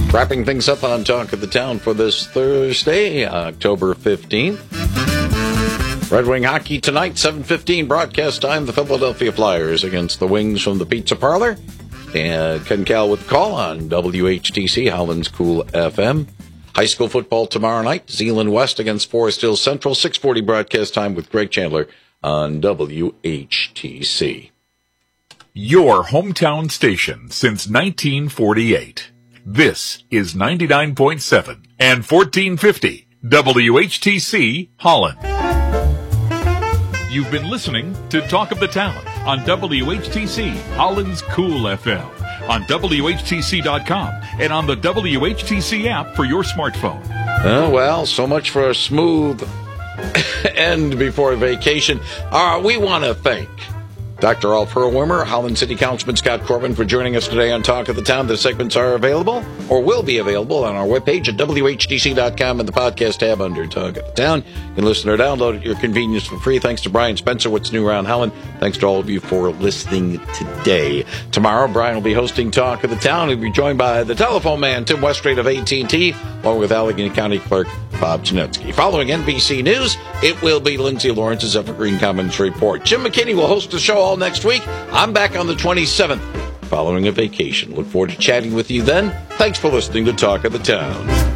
Wrapping things up on Talk of the Town for this Thursday, October 15th. Red Wing hockey tonight, 7:15 broadcast time. The Philadelphia Flyers against the Wings from the Pizza Parlor. And Ken Cal with the call on WHTC, Holland's Cool FM. High school football tomorrow night, Zeeland West against Forest Hills Central, 6:40 broadcast time with Greg Chandler on WHTC. Your hometown station since 1948. This is 99.7 and 1450 WHTC Holland. You've been listening to Talk of the Town on WHTC Holland's Cool FM, on WHTC.com, and on the WHTC app for your smartphone. Well, so much for a smooth end before vacation. We want to thank Dr. Alf Hurlwimmer, Holland City Councilman Scott Corbin for joining us today on Talk of the Town. The segments are available, or will be available, on our webpage at WHTC.com in the podcast tab under Talk of the Town. You can listen or download at your convenience for free. Thanks to Brian Spencer, What's New Around Holland. Thanks to all of you for listening today. Tomorrow, Brian will be hosting Talk of the Town. He'll be joined by the telephone man, Tim Weststraight of AT&T, along with Allegheny County Clerk Bob Janetsky. Following NBC News, it will be Lindsay Lawrence's Evergreen Commons Report. Jim McKinney will host the show all next week. I'm back on the 27th, following a vacation. Look forward to chatting with you then. Thanks for listening to Talk of the Town.